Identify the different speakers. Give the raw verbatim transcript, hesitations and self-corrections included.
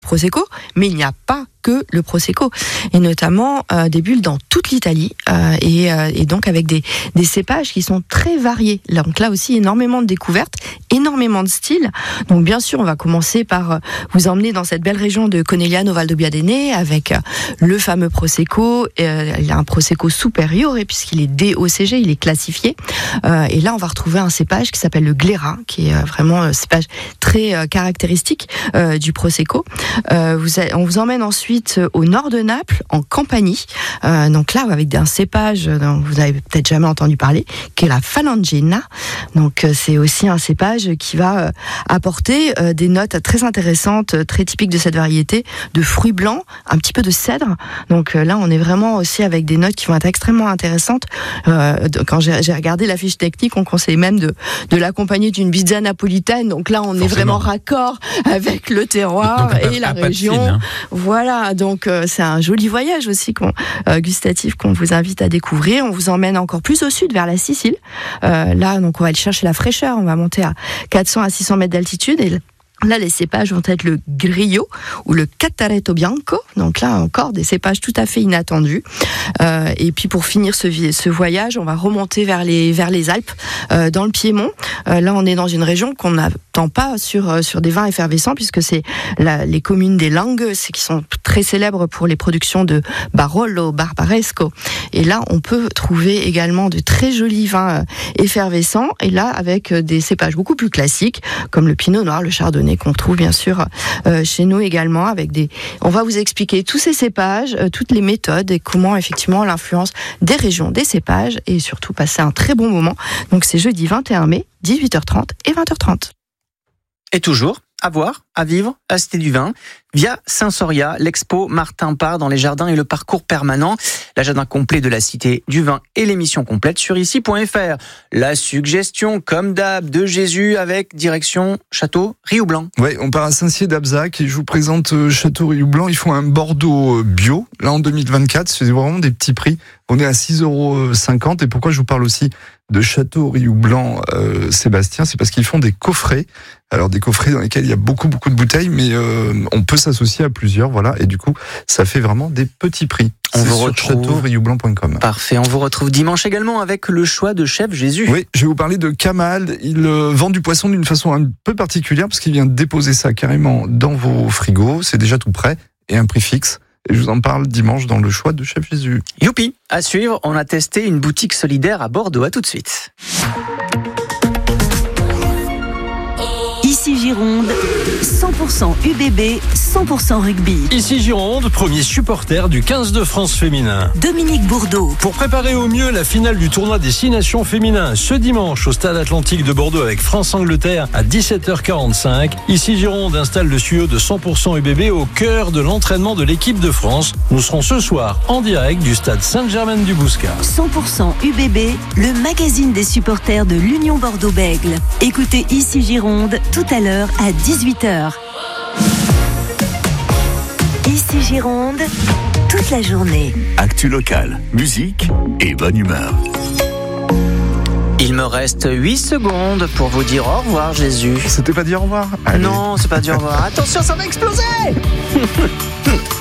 Speaker 1: Prosecco, mais il n'y a pas que le Prosecco, et notamment euh, des bulles dans toute l'Italie, euh, et, euh, et donc avec des, des cépages qui sont très variés. Donc là aussi, énormément de découvertes, énormément de styles. Donc bien sûr, on va commencer par euh, vous emmener dans cette belle région de Conegliano Valdobbiadene, avec euh, le fameux Prosecco. Euh, il a un Prosecco supérieur, et puisqu'il est D O C G, il est classifié. Euh, et là, on va retrouver un cépage qui s'appelle le Glera, qui est euh, vraiment un cépage très euh, caractéristique euh, du Prosecco. Euh, vous a, on vous emmène ensuite au nord de Naples, en Campanie. Euh, donc là, avec un cépage dont vous avez peut-être jamais entendu parler, qui est la Falangina. Donc euh, c'est aussi un cépage qui va euh, apporter euh, des notes très intéressantes, très typiques de cette variété, de fruits blancs, un petit peu de cèdre. Donc euh, là, on est vraiment aussi avec des notes qui vont être extrêmement intéressantes. Euh, quand j'ai, j'ai regardé la fiche technique, on conseille même de, de l'accompagner d'une pizza napolitaine. Donc là, on Forcément. est vraiment raccord avec le terroir donc, et la région. Fine, hein. Voilà. Donc euh, c'est un joli voyage aussi qu'on, euh, gustatif qu'on vous invite à découvrir. On vous emmène encore plus au sud vers la Sicile. Euh, là, donc on va aller chercher la fraîcheur. On va monter à quatre cents à six cents mètres d'altitude, et là, les cépages vont être le Grillo ou le Cataretto Bianco. Donc là, encore des cépages tout à fait inattendus. Euh, et puis pour finir ce, ce voyage, on va remonter vers les, vers les Alpes, euh, dans le Piémont. Euh, là, on est dans une région qu'on n'attend pas sur, sur des vins effervescents, puisque c'est la, les communes des Langhes, c'est, qui sont très célèbres pour les productions de Barolo, Barbaresco. Et là, on peut trouver également de très jolis vins effervescents. Et là, avec des cépages beaucoup plus classiques, comme le Pinot Noir, le Chardonnay, qu'on trouve bien sûr euh, chez nous également, avec des. On va vous expliquer tous ces cépages, euh, toutes les méthodes et comment effectivement l'influence des régions, des cépages, et surtout passer un très bon moment. Donc c'est jeudi vingt et un mai, dix-huit heures trente et vingt heures trente.
Speaker 2: Et toujours à voir, à vivre, à Cité du Vin, via Saint-Soria, l'expo Martin Parr dans les jardins et le parcours permanent. L'agenda complet de la Cité du Vin et l'émission complète sur ici point f r. La suggestion, comme d'hab, de Jésus avec direction Château Riou-Blanc.
Speaker 3: Ouais, on part à Saint-Cyr-d'Abzac et je vous présente Château Riou-Blanc. Ils font un Bordeaux bio. Là, en deux mille vingt-quatre, c'est vraiment des petits prix. On est à six euros cinquante. Et pourquoi je vous parle aussi de Château Riou-Blanc, euh, Sébastien, c'est parce qu'ils font des coffrets. Alors des coffrets dans lesquels il y a beaucoup beaucoup de bouteilles, mais euh, on peut s'associer à plusieurs, voilà, et du coup ça fait vraiment des petits prix.
Speaker 2: On
Speaker 3: c'est
Speaker 2: vous
Speaker 3: sur
Speaker 2: retrouve
Speaker 3: château riou blanc point com.
Speaker 2: Parfait, on vous retrouve dimanche également avec le choix de Chef Jésus.
Speaker 3: Oui, je vais vous parler de Kamal. Il euh, vend du poisson d'une façon un peu particulière parce qu'il vient déposer ça carrément dans vos frigos. C'est déjà tout prêt et un prix fixe. Et je vous en parle dimanche dans le choix de Chef Jésus.
Speaker 2: Youpi, à suivre, on a testé une boutique solidaire à Bordeaux. À tout de suite.
Speaker 4: Ici Gironde, cent pour cent U B B, cent pour cent rugby.
Speaker 5: Ici Gironde, premier supporter du quinze de France féminin.
Speaker 4: Dominique Bourdeau.
Speaker 5: Pour préparer au mieux la finale du tournoi des six nations féminins ce dimanche au Stade Atlantique de Bordeaux avec France-Angleterre à dix-sept heures quarante-cinq, Ici Gironde installe le studio de cent pour cent U B B au cœur de l'entraînement de l'équipe de France. Nous serons ce soir en direct du Stade Sainte-Germaine-du-Bouscat.
Speaker 4: cent pour cent U B B, le magazine des supporters de l'Union Bordeaux-Bègles. Écoutez Ici Gironde tout à l'heure à dix-huit heures. Ici Gironde, toute la journée.
Speaker 6: Actu locale, musique et bonne humeur.
Speaker 2: Il me reste huit secondes pour vous dire au revoir, Jésus.
Speaker 3: C'était pas dire au revoir? Allez.
Speaker 2: Non, c'est pas dire au revoir. Attention, ça va exploser.